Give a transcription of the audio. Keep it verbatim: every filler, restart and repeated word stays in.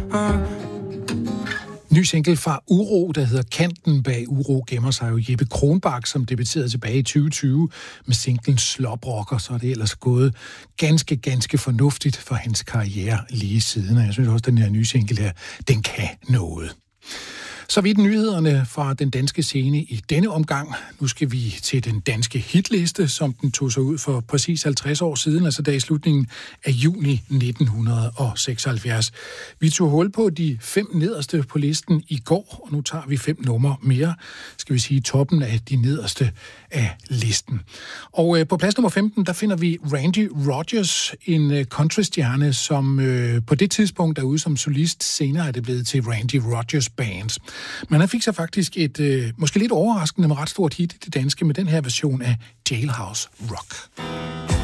Ny single fra Uro, der hedder Kanten. Bag Uro gemmer sig jo Jeppe Kronbak, som debuterede tilbage i tyve tyve med singlen Slåbrocker, så er det ellers gået ganske, ganske fornuftigt for hans karriere lige siden. Og jeg synes også, at den her nye single her, den kan noget. Så vidt nyhederne fra den danske scene i denne omgang. Nu skal vi til den danske hitliste, som den tog sig ud for præcis halvtreds år siden, altså der i slutningen af juni nitten seksoghalvfjerds. Vi tog hul på de fem nederste på listen i går, og nu tager vi fem numre mere, skal vi sige toppen af de nederste af listen. Og øh, på plads nummer femten, der finder vi Randy Rogers, en øh, countrystjerne, som øh, på det tidspunkt er ude som solist. Senere er det blevet til Randy Rogers Band. Men han fik så faktisk et, øh, måske lidt overraskende, men ret stort hit i det danske med den her version af Jailhouse Rock.